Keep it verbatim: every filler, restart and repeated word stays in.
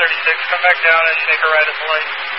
thirty-six, come back down and take a right at the light.